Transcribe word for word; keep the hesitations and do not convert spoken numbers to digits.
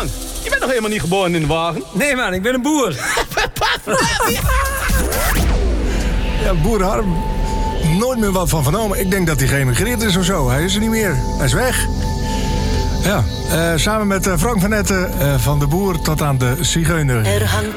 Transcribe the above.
Frank, je bent nog helemaal niet geboren in de wagen. Nee man, ik ben een boer. Ja, boer Harm. Nooit meer wat van vernomen. Ik denk dat hij geëmigreerd is of zo. Hij is er niet meer. Hij is weg. Ja, uh, samen met uh, Frank van Etten, uh, van de boer tot aan de zigeuner. Er hangt